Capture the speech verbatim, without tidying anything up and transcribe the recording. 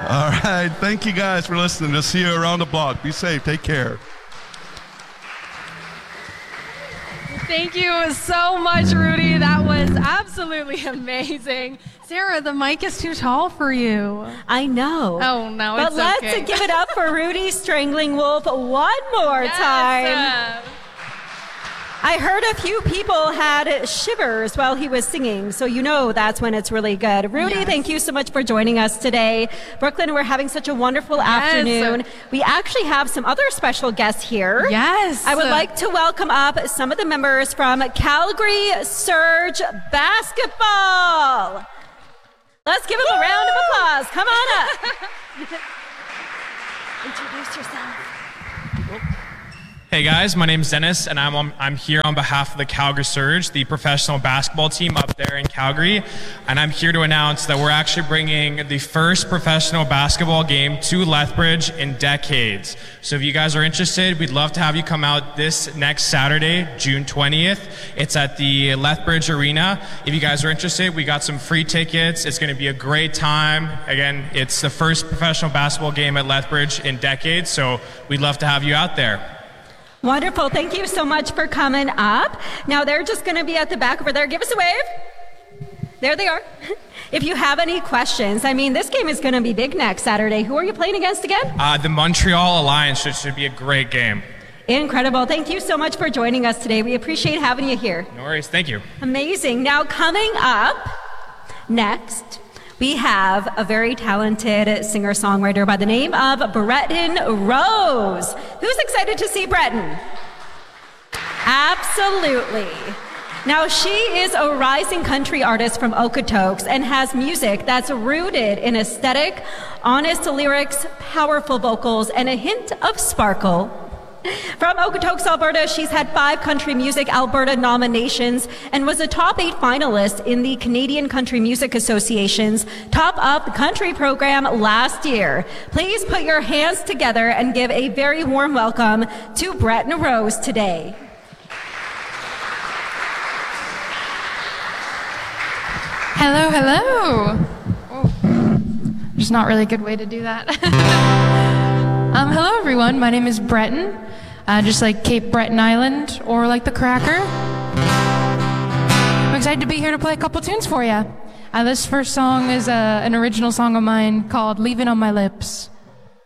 All right. Thank you guys for listening. We'll see you around the block. Be safe. Take care. Thank you so much, Rudy. That was absolutely amazing. Sarah, the mic is too tall for you. I know. Oh, no, but it's let's okay. give it up for Rudy Strangling Wolf one more Yes, time. uh, I heard a few people had shivers while he was singing, so you know that's when it's really good. Rudy, Yes. thank you so much for joining us today. Brooklyn, we're having such a wonderful afternoon. We actually have some other special guests here. Yes. I would like to welcome up some of the members from Calgary Surge Basketball. Let's give them a round of applause. Come on up. Introduce yourself. Hey guys, my name's Dennis, and I'm on, I'm here on behalf of the Calgary Surge, the professional basketball team up there in Calgary, and I'm here to announce that we're actually bringing the first professional basketball game to Lethbridge in decades. So if you guys are interested, we'd love to have you come out this next Saturday, June twentieth. It's at the Lethbridge Arena. If you guys are interested, we got some free tickets. It's going to be a great time. Again, it's the first professional basketball game at Lethbridge in decades, so we'd love to have you out there. Wonderful. Thank you so much for coming up. Now they're just going to be at the back over there. Give us a wave. There they are. If you have any questions, I mean, this game is going to be big next Saturday. Who are you playing against again? Uh, the Montreal Alliance, which should be a great game. Incredible. Thank you so much for joining us today. We appreciate having you here. No worries. Thank you. Amazing. Now coming up next, we have a very talented singer-songwriter by the name of Breton Rose. Who's excited to see Breton? Absolutely. Now, she is a rising country artist from Okotoks and has music that's rooted in aesthetic, honest lyrics, powerful vocals, and a hint of sparkle. From Okotoks, Alberta, she's had five Country Music Alberta nominations and was a top eight finalist in the Canadian Country Music Association's Top Up Country program last year. Please put your hands together and give a very warm welcome to Breton Rose today. Hello, hello. Oh, there's not really a good way to do that. um, hello, everyone. My name is Breton. Uh, just like Cape Breton Island, or like the Cracker. I'm excited to be here to play a couple tunes for you. Uh, this first song is uh, an original song of mine called Leave It on My Lips.